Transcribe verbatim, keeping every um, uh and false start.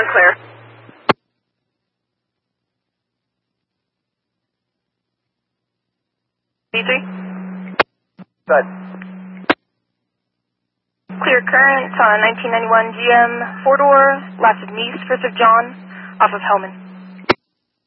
clear. B three? Good. Clear current on nineteen ninety-one G M, four-door, last of Nice, first of John, off of Hellman.